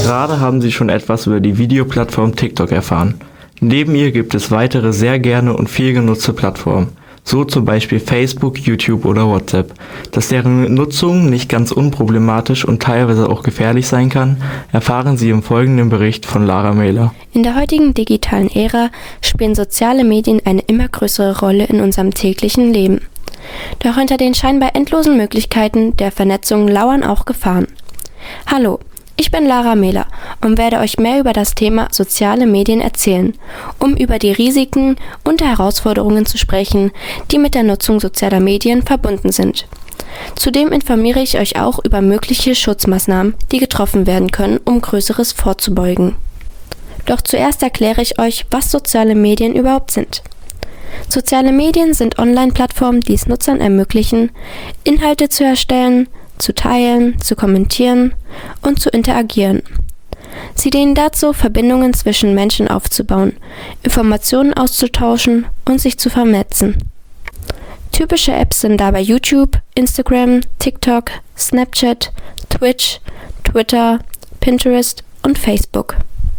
Gerade haben Sie schon etwas über die Videoplattform TikTok erfahren. Neben ihr gibt es weitere sehr gerne und viel genutzte Plattformen, so zum Beispiel Facebook, YouTube oder WhatsApp. Dass deren Nutzung nicht ganz unproblematisch und teilweise auch gefährlich sein kann, erfahren Sie im folgenden Bericht von Lara Mehler. In der heutigen digitalen Ära spielen soziale Medien eine immer größere Rolle in unserem täglichen Leben. Doch hinter den scheinbar endlosen Möglichkeiten der Vernetzung lauern auch Gefahren. Hallo, ich bin Lara Mehler und werde euch mehr über das Thema soziale Medien erzählen, um über die Risiken und Herausforderungen zu sprechen, die mit der Nutzung sozialer Medien verbunden sind. Zudem informiere ich euch auch über mögliche Schutzmaßnahmen, die getroffen werden können, um Größeres vorzubeugen. Doch zuerst erkläre ich euch, was soziale Medien überhaupt sind. Soziale Medien sind Online-Plattformen, die es Nutzern ermöglichen, Inhalte zu erstellen, zu teilen, zu kommentieren und zu interagieren. Sie dienen dazu, Verbindungen zwischen Menschen aufzubauen, Informationen auszutauschen und sich zu vernetzen. Typische Apps sind dabei YouTube, Instagram, TikTok, Snapchat, Twitch, Twitter, Pinterest und Facebook.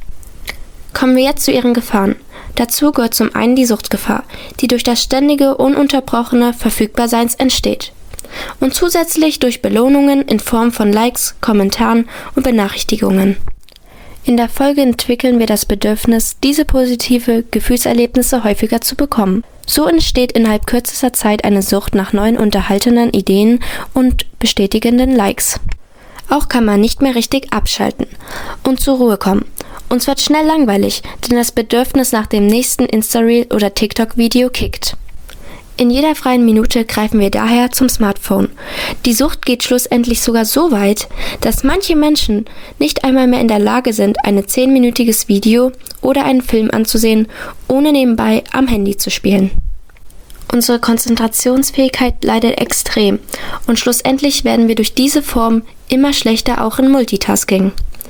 Kommen wir jetzt zu ihren Gefahren. Dazu gehört zum einen die Suchtgefahr, die durch das ständige, ununterbrochene Verfügbarseins entsteht. Und zusätzlich durch Belohnungen in Form von Likes, Kommentaren und Benachrichtigungen. In der Folge entwickeln wir das Bedürfnis, diese positive Gefühlserlebnisse häufiger zu bekommen. So entsteht innerhalb kürzester Zeit eine Sucht nach neuen unterhaltenden Ideen und bestätigenden Likes. Auch kann man nicht mehr richtig abschalten und zur Ruhe kommen. Uns wird schnell langweilig, denn das Bedürfnis nach dem nächsten Insta-Reel oder TikTok-Video kickt. In jeder freien Minute greifen wir daher zum Smartphone. Die Sucht geht schlussendlich sogar so weit, dass manche Menschen nicht einmal mehr in der Lage sind, ein 10-minütiges Video oder einen Film anzusehen, ohne nebenbei am Handy zu spielen. Unsere Konzentrationsfähigkeit leidet extrem und schlussendlich werden wir durch diese Form immer schlechter auch in Multitasking.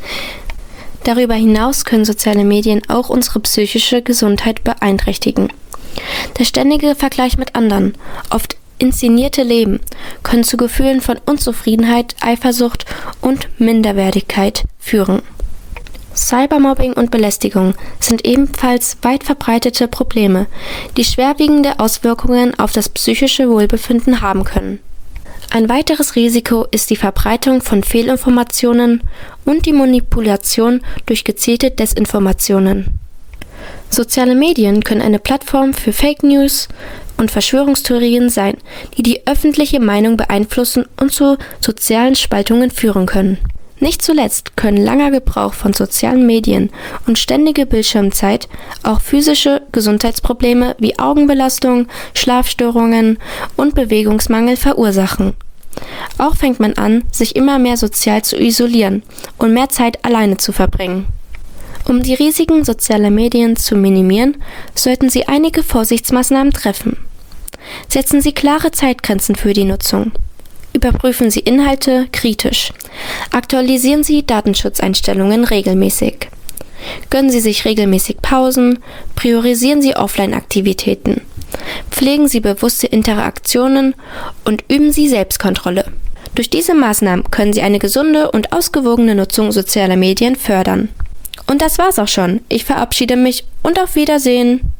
Darüber hinaus können soziale Medien auch unsere psychische Gesundheit beeinträchtigen. Der ständige Vergleich mit anderen, oft inszenierte Leben, können zu Gefühlen von Unzufriedenheit, Eifersucht und Minderwertigkeit führen. Cybermobbing und Belästigung sind ebenfalls weit verbreitete Probleme, die schwerwiegende Auswirkungen auf das psychische Wohlbefinden haben können. Ein weiteres Risiko ist die Verbreitung von Fehlinformationen und die Manipulation durch gezielte Desinformationen. Soziale Medien können eine Plattform für Fake News und Verschwörungstheorien sein, die die öffentliche Meinung beeinflussen und zu sozialen Spaltungen führen können. Nicht zuletzt können langer Gebrauch von sozialen Medien und ständige Bildschirmzeit auch physische Gesundheitsprobleme wie Augenbelastung, Schlafstörungen und Bewegungsmangel verursachen. Auch fängt man an, sich immer mehr sozial zu isolieren und mehr Zeit alleine zu verbringen. Um die Risiken sozialer Medien zu minimieren, sollten Sie einige Vorsichtsmaßnahmen treffen. Setzen Sie klare Zeitgrenzen für die Nutzung. Überprüfen Sie Inhalte kritisch. Aktualisieren Sie Datenschutzeinstellungen regelmäßig. Gönnen Sie sich regelmäßig Pausen. Priorisieren Sie Offline-Aktivitäten. Pflegen Sie bewusste Interaktionen und üben Sie Selbstkontrolle. Durch diese Maßnahmen können Sie eine gesunde und ausgewogene Nutzung sozialer Medien fördern. Und das war's auch schon. Ich verabschiede mich und auf Wiedersehen.